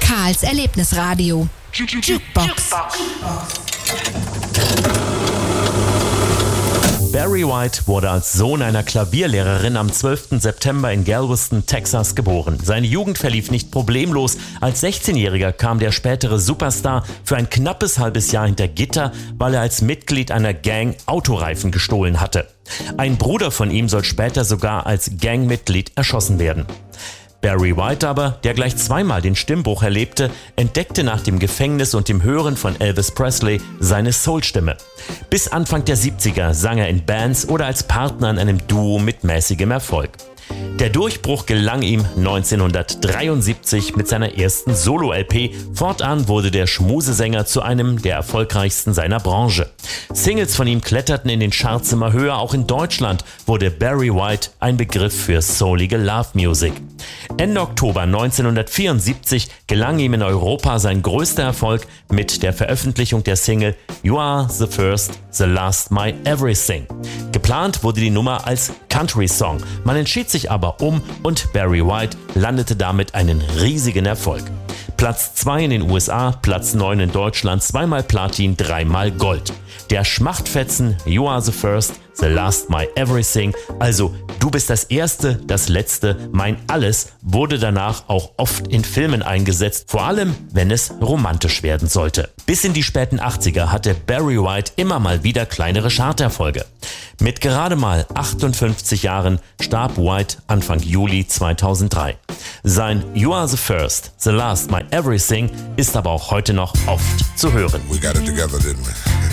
Karls Erlebnisradio. Jukebox. Barry White wurde als Sohn einer Klavierlehrerin am 12. September in Galveston, Texas geboren. Seine Jugend verlief nicht problemlos. Als 16-Jähriger kam der spätere Superstar für ein knappes halbes Jahr hinter Gitter, weil er als Mitglied einer Gang Autoreifen gestohlen hatte. Ein Bruder von ihm soll später sogar als Gangmitglied erschossen werden. Barry White aber, der gleich zweimal den Stimmbruch erlebte, entdeckte nach dem Gefängnis und dem Hören von Elvis Presley seine Soulstimme. Bis Anfang der 70er sang er in Bands oder als Partner in einem Duo mit mäßigem Erfolg. Der Durchbruch gelang ihm 1973 mit seiner ersten Solo-LP. Fortan wurde der Schmusesänger zu einem der erfolgreichsten seiner Branche. Singles von ihm kletterten in den Charts immer höher. Auch in Deutschland wurde Barry White ein Begriff für soulige Love Music. Ende Oktober 1974 gelang ihm in Europa sein größter Erfolg mit der Veröffentlichung der Single You Are the First, the Last, My Everything. Geplant wurde die Nummer als Country-Song. Man entschied sich aber um und Barry White landete damit einen riesigen Erfolg. Platz 2 in den USA, Platz 9 in Deutschland, zweimal Platin, dreimal Gold. Der Schmachtfetzen You Are the First, the Last, My Everything, also Du bist das Erste, das Letzte, mein Alles, wurde danach auch oft in Filmen eingesetzt, vor allem wenn es romantisch werden sollte. Bis in die späten 80er hatte Barry White immer mal wieder kleinere Charterfolge. Mit gerade mal 58 Jahren starb White Anfang Juli 2003. Sein You Are the First, the Last, My Everything ist aber auch heute noch oft zu hören. We got it together, didn't we?